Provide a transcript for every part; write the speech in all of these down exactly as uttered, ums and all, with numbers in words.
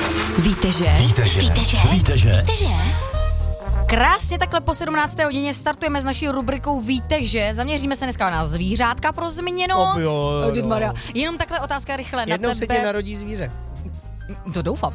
Víte, že? Víte, že? Víte, že? Víte, že? Víte, že? Krásně takhle po sedmnácté hodině startujeme s naší rubrikou Víte, že? Zaměříme se dneska na zvířátka pro změno. Oh, jo, jo. Maria. Jenom takhle otázka rychle Jednou na se tebe. ti narodí zvíře. To doufám.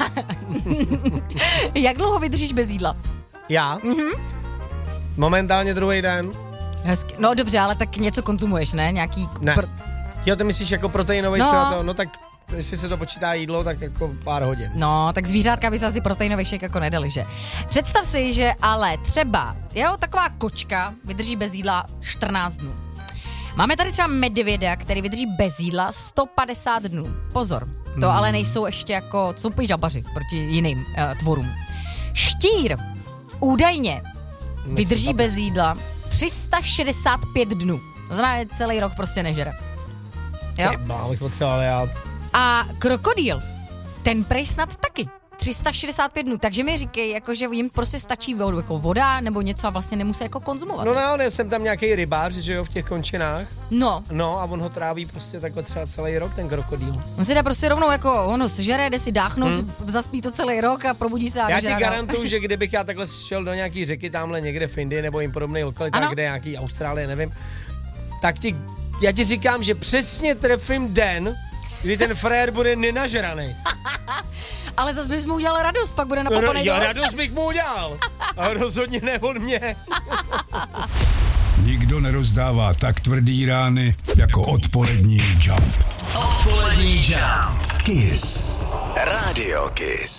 Jak dlouho vydržíš bez jídla? Já? Mhm. Momentálně druhý den. Hezky. No dobře, ale tak něco konzumuješ, ne? Nějaký... Ne. Pr- Jo, to myslíš jako proteinový No. třeba to, no tak jestli se to počítá jídlo, tak jako pár hodin. No, tak zvířátka by se asi proteinový šek jako nedali, že? Představ si, že ale třeba, jo, taková kočka vydrží bez jídla čtrnáct dnů. Máme tady třeba medvěda, který vydrží bez jídla sto padesát dnů. Pozor, to hmm. ale nejsou ještě jako, co jsou žabaři proti jiným uh, tvorům. Štír údajně vydrží bez jídla tři sta šedesát pět dnů. To znamená, že celý rok prostě nežere. Jo? Těba, bych potřeboval já. A krokodýl, ten prej snad taky. tři sta šedesát pět dnů, takže mi říkej, jako, že jim prostě stačí vodu, jako voda nebo něco a vlastně nemusí jako konzumovat. No no, ne, jsem tam nějaký rybář, že jo, v těch končinách. No. No a on ho tráví prostě takhle třeba celý rok, ten krokodýl. On si dá prostě rovnou jako, ono sežere, jde si dáchnout, hmm. zaspí to celý rok a probudí se a Já ti nežere garantuju, že kdybych já takhle šel do nějaký řeky tamhle někde v Indii nebo jim podobný lokalitách, kde nějaký Austrálie, nevím, tak ti, já ti říkám, že přesně trefím den, kdy ten frér bude nenažraný. Ale zase bys mu udělal radost, pak bude No, napapanej já dost. radost bych mu udělal, ale rozhodně ne od mě. Nikdo nerozdává tak tvrdý rány jako odpolední Jump. Odpolední Jump. Kiss. Radio Kiss.